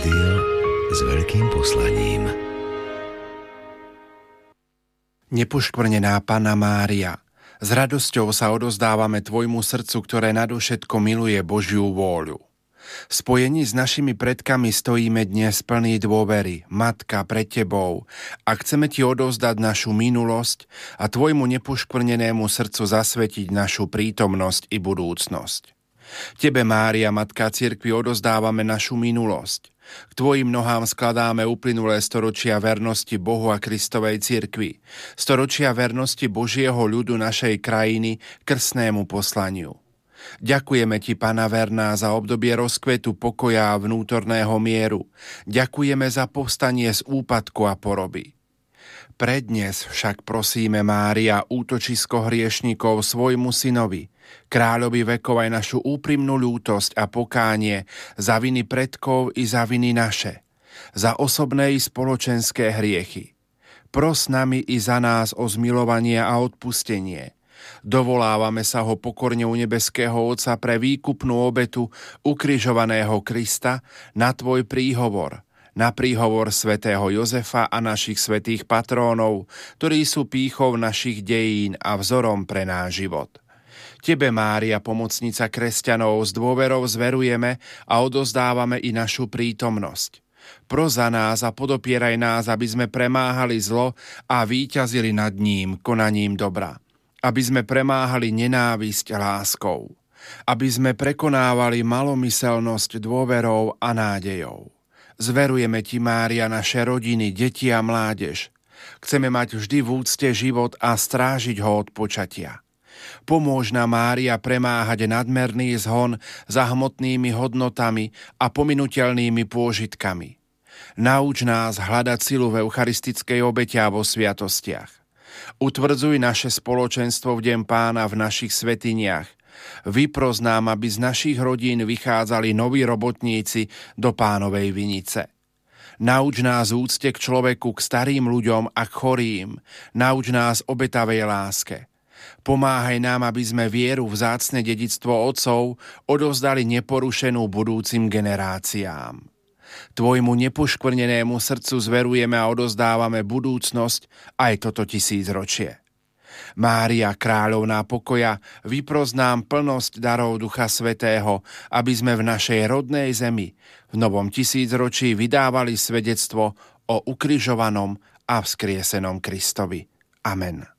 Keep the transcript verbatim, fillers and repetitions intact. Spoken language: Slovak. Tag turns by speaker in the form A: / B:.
A: Rádio s veľkým poslaním.
B: Nepoškvrnená Panna Mária, s radosťou sa odozdávame Tvojmu srdcu, ktoré nadovšetko miluje Božiu vôľu. V spojení s našimi predkami stojíme dnes plní dôvery, Matka, pred Tebou, a chceme Ti odovzdať našu minulosť a Tvojmu nepoškvrnenému srdcu zasvetiť našu prítomnosť i budúcnosť. Tebe, Mária, Matka cirkvi, odozdávame našu minulosť. K Tvojim nohám skladáme uplynulé storočia vernosti Bohu a Kristovej cirkvi, storočia vernosti Božieho ľudu našej krajiny krstnému poslaniu. Ďakujeme Ti, Panna verná, za obdobie rozkvetu, pokoja a vnútorného mieru. Ďakujeme za povstanie z úpadku a poroby. Prednes však prosíme, Mária, útočisko hriešnikov, svojmu synovi, kráľovi vekov, aj našu úprimnú ľútosť a pokánie za viny predkov i za viny naše, za osobné i spoločenské hriechy. Pros nami i za nás o zmilovanie a odpustenie. Dovolávame sa ho pokorne u nebeského Otca pre výkupnú obetu ukrižovaného Krista na Tvoj príhovor, na príhovor svätého Jozefa a našich svätých patrónov, ktorí sú pýchou našich dejín a vzorom pre náš život. Tebe, Mária, pomocnica kresťanov, s dôverou zverujeme a odozdávame i našu prítomnosť. Pros za nás a podopieraj nás, aby sme premáhali zlo a víťazili nad ním konaním dobra. Aby sme premáhali nenávisť láskou. Aby sme prekonávali malomyselnosť dôverou a nádejou. Zverujeme Ti, Mária, naše rodiny, deti a mládež. Chceme mať vždy v úcte život a strážiť ho od počatia. Pomôž nám, Mária, premáhať nadmerný zhon za hmotnými hodnotami a pominuteľnými pôžitkami. Nauč nás hľadať silu v eucharistickej obete a vo sviatostiach. Utvrdzuj naše spoločenstvo v deň Pána v našich svätyniach. Vypros nám, aby z našich rodín vychádzali noví robotníci do Pánovej vinice. Nauč nás úcte k človeku, k starým ľuďom a k chorým. Nauč nás obetavej láske. Pomáhaj nám, aby sme vieru, vzácne dedičstvo otcov odovzdali neporušenú budúcim generáciám. Tvojmu nepoškvrnenému srdcu zverujeme a odozdávame budúcnosť aj toto tisícročie. Mária, kráľovná pokoja, vypros nám plnosť darov Ducha Svätého, aby sme v našej rodnej zemi v novom tisícročí vydávali svedectvo o ukrižovanom a vzkriesenom Kristovi. Amen.